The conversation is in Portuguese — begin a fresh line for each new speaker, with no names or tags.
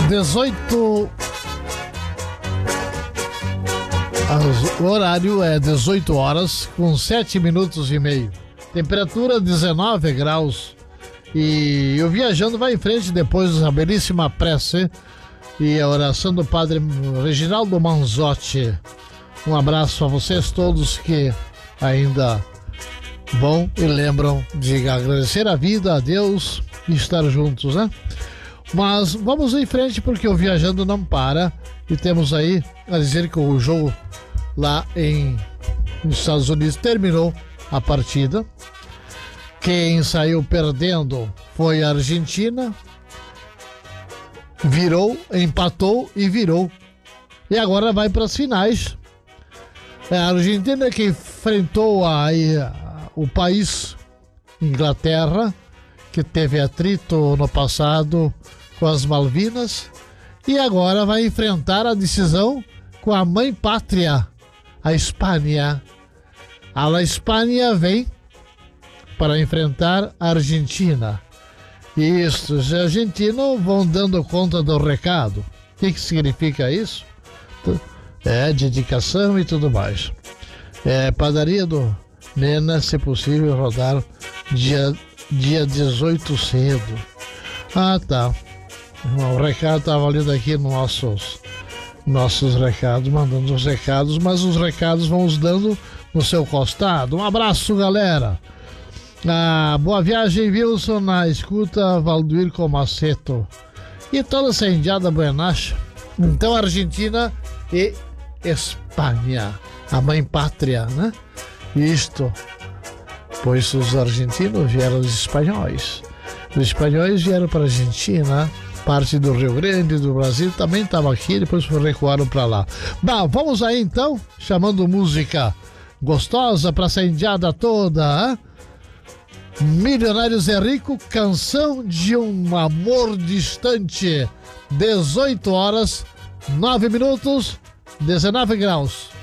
18. O horário é 18 horas com 7 minutos e meio. Temperatura 19 graus. E o Viajando vai em frente depois da belíssima prece e a oração do Padre Reginaldo Manzotti. Um abraço a vocês todos que ainda vão e lembram de agradecer a vida, a Deus e estar juntos, né? Mas vamos em frente porque o Viajando não para e temos aí a dizer que o jogo lá nos Estados Unidos terminou a partida. Quem saiu perdendo foi a Argentina, empatou e virou. E agora vai para as finais. A Argentina que enfrentou o país Inglaterra, que teve atrito no passado com as Malvinas, e agora vai enfrentar a decisão com a mãe pátria, a Espanha. A Espanha vem para enfrentar a Argentina. E os argentinos vão dando conta do recado. O que significa isso? Dedicação e tudo mais. Padaria do Nena, se possível, rodar dia 18 cedo. Ah, tá. O recado estava lendo aqui nos nossos recados, mandando os recados, mas os recados vão os dando no seu costado. Um abraço, galera. Boa viagem, Wilson, na escuta, Valduir Comaceto. E toda essa indiada buenacha. Então, Argentina e Espanha, a mãe pátria, né? Isto, pois os argentinos vieram dos espanhóis. Os espanhóis vieram para a Argentina, parte do Rio Grande, do Brasil, também estava aqui, depois recuaram para lá. Vamos aí então, chamando música gostosa para essa indiada toda, hein? Milionários é Rico, canção de um amor distante. 18 horas, 9 minutos, 19 graus.